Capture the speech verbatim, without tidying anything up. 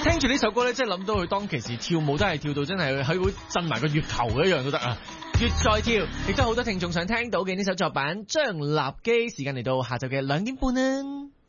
聽住呢首歌咧，真係諗到佢當其時跳舞都係跳到真係喺會震埋個月球一樣都得啊！越再跳，亦都好多聽眾想聽到嘅呢首作品《張立基》。時間嚟到下晝嘅兩點半啦。